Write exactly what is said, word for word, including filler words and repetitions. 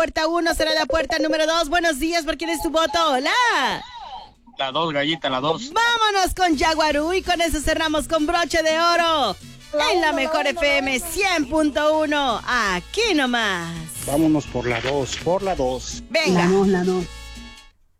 Puerta uno será la puerta número dos. Buenos días, ¿por quién es tu voto? Hola. La dos, gallita, la dos. Vámonos con Yaguarú y con eso cerramos con broche de oro. En la mejor F M cien punto uno. Aquí nomás. Vámonos por la dos, por la dos. Venga. La dos, la dos.